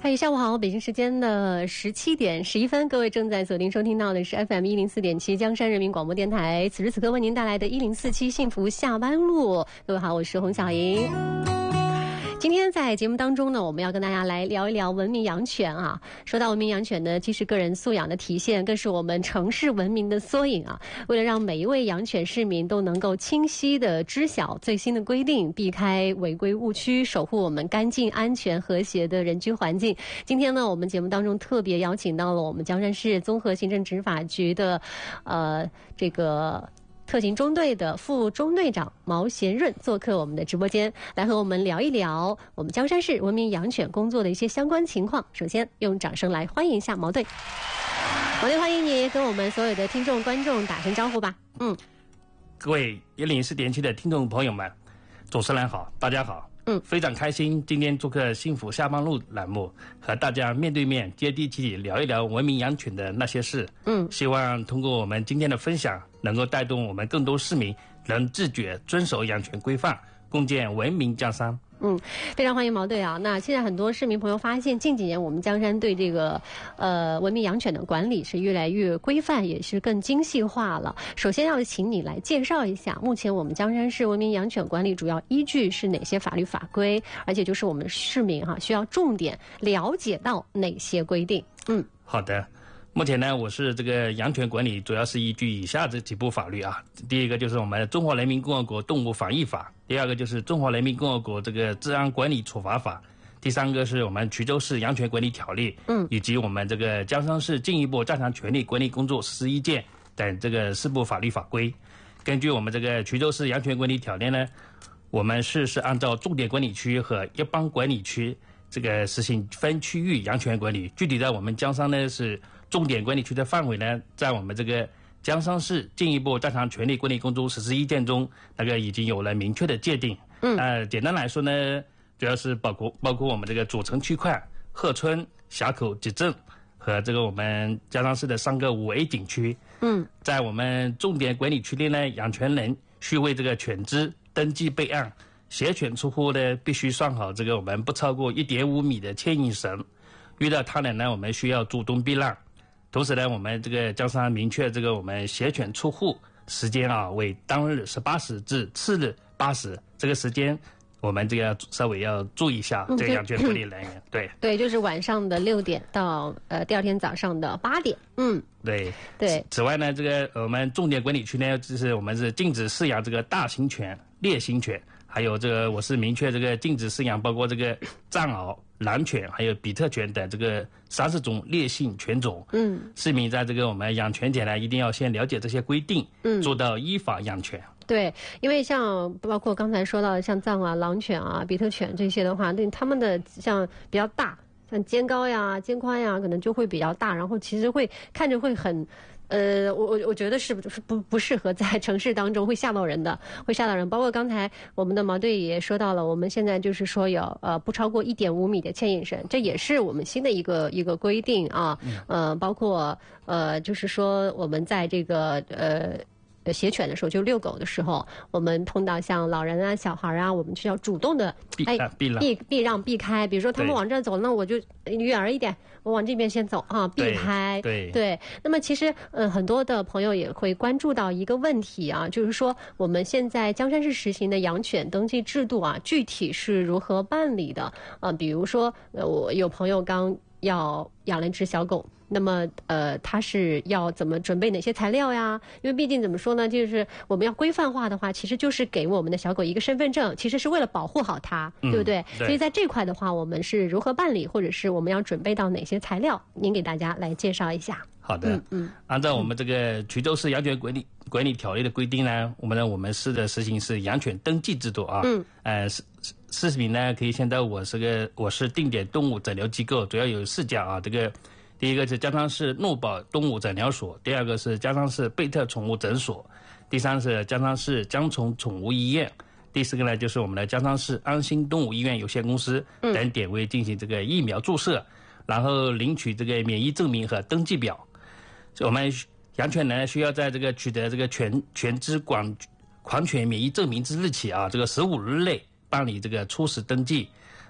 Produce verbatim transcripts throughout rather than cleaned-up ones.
嗨，下午好，北京时间的十七点十一分，各位正在锁定收听到的是 F M 一零四点七江山人民广播电台，此时此刻为您带来的一零四七幸福下班路。各位好，我是洪小莹。今天在节目当中呢，我们要跟大家来聊一聊文明养犬啊。说到文明养犬呢，既是个人素养的体现，更是我们城市文明的缩影啊。为了让每一位养犬市民都能够清晰地知晓最新的规定，避开违规误区，守护我们干净、安全、和谐的人居环境，今天呢，我们节目当中特别邀请到了我们江山市综合行政执法局的，呃，这个。特勤中队的副中队长毛贤润做客我们的直播间，来和我们聊一聊我们江山市文明养犬工作的一些相关情况。首先用掌声来欢迎一下毛队。毛队，欢迎你跟我们所有的听众观众打声招呼吧。嗯， 各位一零四点七的听众朋友们，主持人好，大家好。嗯，非常开心今天做客幸福下班路栏目，和大家面对面接地气聊一聊文明养犬的那些事。嗯，希望通过我们今天的分享，能够带动我们更多市民能自觉遵守养犬规范，共建文明江山。 嗯，非常欢迎毛队啊！那现在很多市民朋友发现，近几年我们江山对这个呃文明养犬的管理是越来越规范，也是更精细化了。首先要请你来介绍一下，目前我们江山市文明养犬管理主要依据是哪些法律法规，而且就是我们市民哈、啊、需要重点了解到哪些规定。嗯， 好的。目前呢，我是这个养犬管理主要是依据以下这几部法律啊。第一个就是我们中华人民共和国动物防疫法，第二个就是中华人民共和国这个治安管理处罚法，第三个是我们衢州市养犬管理条例，嗯，以及我们这个江山市进一步加强权力管理工作实施意见等这个四部法律法规。根据我们这个衢州市养犬管理条例呢，我们市是按照重点管理区和一般管理区这个实行分区域养犬管理。具体在我们江山呢是重点管理区的范围呢，在我们这个江山市进一步加强权力管理工作实施意见中，那个已经有了明确的界定。嗯，呃，简单来说呢，主要是包括包括我们这个主城区块、鹤村、峡口、集镇和这个我们江山市的三个五 A 景区。嗯，在我们重点管理区内呢，养犬人需为这个犬只登记备案，携犬出户呢，必须算好这个我们不超过 一点五米的牵引绳。遇到他人呢，我们需要主动避让。同时呢，我们这个江山明确这个我们携犬出户时间啊为当日十八时至次日八时，这个时间我们这个稍微要注意一下，这个养犬管理人员。对对，就是晚上的六点到呃第二天早上的八点。嗯， 对对。 此外呢，这个我们重点管理区呢，就是我们是禁止饲养这个大型犬、烈性犬，还有这个我是明确这个禁止饲养包括这个藏獒、狼犬还有比特犬等这个三十种烈性犬种。嗯，市民在这个我们养犬前呢，一定要先了解这些规定，嗯，做到依法养犬。 对，因为像包括刚才说到的像藏啊、狼犬啊、比特犬这些的话，对他们的像比较大，像肩高呀、肩宽呀，可能就会比较大，然后其实会看着会很。呃，我我我觉得是不不适合在城市当中，会吓到人的，会吓到人。包括刚才我们的毛队也说到了，我们现在就是说有呃不超过 一点五米的牵引绳，这也是我们新的一个一个规定啊。呃，包括呃就是说我们在这个呃。携犬的时候，就遛狗的时候，我们碰到像老人啊、小孩啊，我们需要主动的哎避避避让避开。比如说他们往这走，那我就远而一点，我往这边先走啊，避开。 对 对, 对。那么其实呃很多的朋友也会关注到一个问题啊，就是说我们现在江山市实行的养犬登记制度啊，具体是如何办理的？呃，比如说呃我有朋友刚要养了一只小狗。那么，呃，他是要怎么准备哪些材料呀？因为毕竟怎么说呢，就是我们要规范化的话，其实就是给我们的小狗一个身份证，其实是为了保护好它，嗯、对不对？对。所以在这块的话，我们是如何办理，或者是我们要准备到哪些材料？您给大家来介绍一下。 好的，嗯嗯，按照我们这个衢州市养犬管理管理条例的规定呢，我们呢我们市的实行是养犬登记制度啊。嗯。呃，市市民呢可以先到我这个我市定点动物诊疗机构，主要有四家啊，这个。第一个是江山市诺宝动物诊疗所，第二个是江山市贝特宠物诊所，第三是江山市江宠宠物医院，第四个呢就是我们的江山市安心动物医院有限公司等点位进行这个疫苗注射，然后领取这个免疫证明和登记表。我们养犬人需要在这个取得这个犬犬只管狂犬免疫证明之日起啊，这个十五日内办理这个初始登记。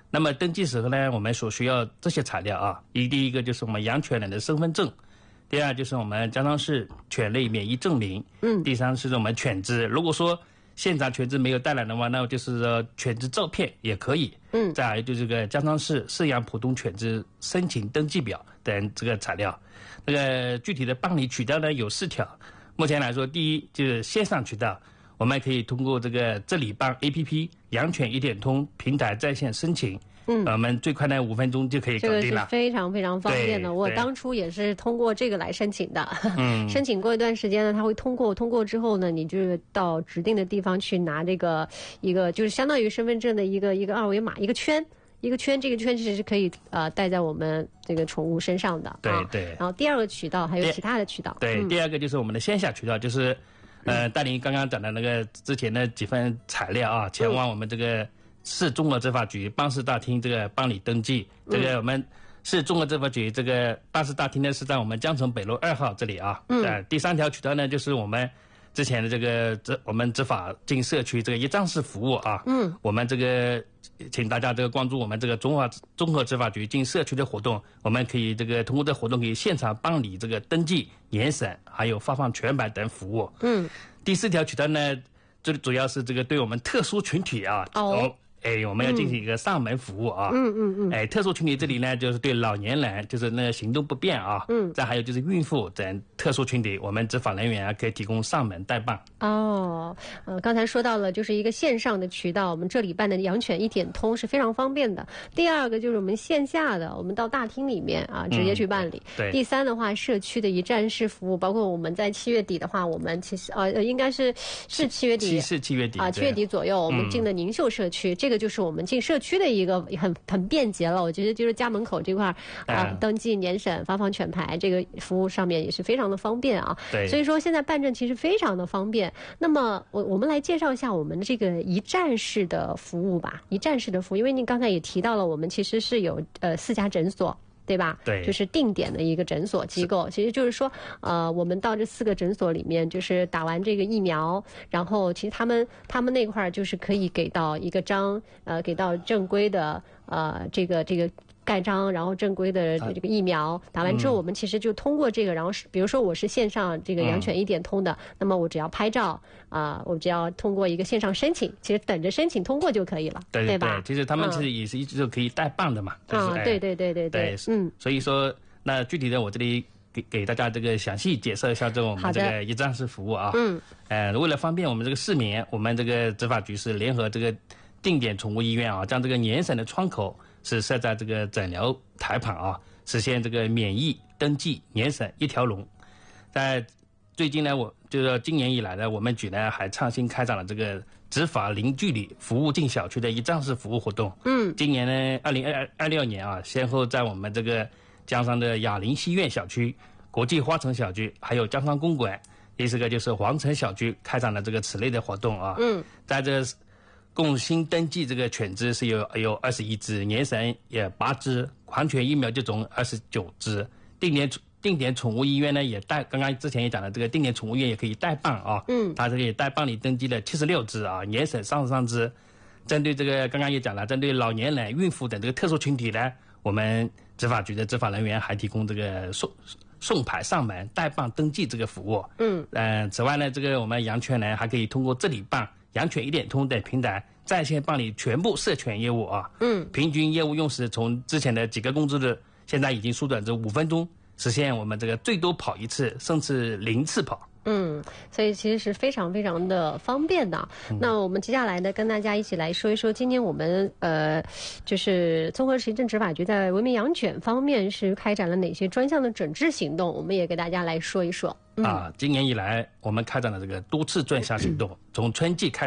那么登记时候呢，我们所需要这些材料啊，一第一个就是我们养犬人的身份证，第二就是我们江张市犬类免疫证明，嗯，第三是我们犬只。如果说现场犬只没有带来的话，那就是说犬只照片也可以，嗯，再来就是这个江张市饲养普通犬只申请登记表等这个材料。那个具体的办理渠道呢有四条，目前来说，第一就是线上渠道。我们可以通过这个这里办 A P P 养犬一点通平台在线申请，嗯，我们最快呢五分钟就可以搞定了， 这个是非常非常方便的。我当初也是通过这个来申请的，嗯，申请过一段时间呢，他会通过，通过之后呢，你就到指定的地方去拿这个一个就是相当于身份证的一个一个二维码一个圈。一个圈，这个圈其实是可以呃戴在我们这个宠物身上的， 对对。 然后第二个渠道还有其他的渠道， 对，嗯、第二个就是我们的线下渠道，就是。呃，大林刚刚讲的那个之前的几份材料啊，前往我们这个市综合执法局办事大厅这个办理登记。这个我们市综合执法局这个办事大厅呢是在我们江城北路二号这里啊。嗯。呃，第三条渠道呢就是我们之前的这个执我们执法进社区这个一站式服务啊。嗯。我们这个请大家这个关注我们这个中华综合执法局进社区的活动，我们可以这个通过这活动可以现场办理这个登记、年审，还有发放犬牌等服务。嗯，第四条渠道呢，这主要是这个对我们特殊群体啊，哦，哎，我们要进行一个上门服务啊。嗯嗯嗯。哎，特殊群体这里呢，就是对老年人，就是那个行动不便啊。嗯。再还有就是孕妇等特殊群体，我们执法人员啊可以提供上门代办。 哦，呃，刚才说到了，就是一个线上的渠道，我们这里办的养犬一点通是非常方便的。第二个就是我们线下的，我们到大厅里面啊直接去办理。嗯、对。第三的话，社区的一站式服务，包括我们在七月底的话，我们其实呃应该是是七月底， 七是七月底啊，七月底左右，我们进了宁秀社区，嗯、这个就是我们进社区的一个很很便捷了。我觉得就是家门口这块啊，嗯、登记、年审、发放犬牌这个服务上面也是非常的方便啊。 对。 所以说现在办证其实非常的方便。那么我我们来介绍一下我们的这个一站式的服务吧，一站式的服务，因为您刚才也提到了，我们其实是有呃四家诊所。对吧？ 对， 就是定点的一个诊所机构，其实就是说，呃，我们到这四个诊所里面，就是打完这个疫苗，然后其实他们他们那块儿就是可以给到一个章，呃，给到正规的呃这个这个。盖章，然后正规的这个疫苗打完之后，我们其实就通过这个，然后比如说我是线上这个养犬一点通的，那么我只要拍照啊，我只要通过一个线上申请，其实等着申请通过就可以了， 对对吧？ 其实他们其实也是一直都可以代办的嘛。 啊，对对对对对， 嗯，所以说那具体的我这里给给大家这个详细介绍一下这个我们这个一站式服务啊。嗯，呃，为了方便我们这个市民，我们这个执法局是联合这个定点宠物医院啊，将这个年审的窗口。是设在这个诊疗台旁啊，实现这个免疫登记、年审一条龙。在最近呢，我就是今年以来呢，我们局呢还创新开展了这个执法零距离服务进小区的一站式服务活动。嗯，今年呢，二零二二六年啊，先后在我们这个江山的雅林西苑小区、国际花城小区，还有江山公馆，第四个就是皇城小区开展了这个此类的活动啊。嗯，在这。共新登记这个犬只是有有二十一只，年审也八只，狂犬疫苗接种二十九只。定点定点宠物医院呢也代，刚刚之前也讲了，这个定点宠物医院也可以代办啊。嗯，它这个也代办理登记了七十六只啊，年审三十三只。针对这个刚刚也讲了，针对老年人、孕妇等这个特殊群体呢，我们执法局的执法人员还提供这个送送牌上门代办登记这个服务。嗯，呃，此外呢，这个我们养犬人还可以通过这里办。养犬一点通等平台在线办理全部社犬业务啊，嗯，平均业务用时从之前的几个工作日，现在已经缩短至五分钟，实现我们这个最多跑一次，甚至零次跑。 嗯，所以其实是非常非常的方便的。嗯、那我们接下来呢，跟大家一起来说一说，今年我们呃，就是综合行政执法局在文明养犬方面是开展了哪些专项的整治行动，我们也给大家来说一说。嗯、 啊，今年以来我们开展了这个多次专项行动，从春季开。